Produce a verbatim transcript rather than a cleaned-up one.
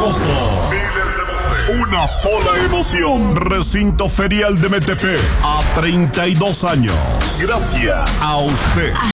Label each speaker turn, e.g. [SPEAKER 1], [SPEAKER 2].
[SPEAKER 1] Boston. Una sola emoción. Recinto Ferial de Metepec. A treinta y dos años. Gracias a usted.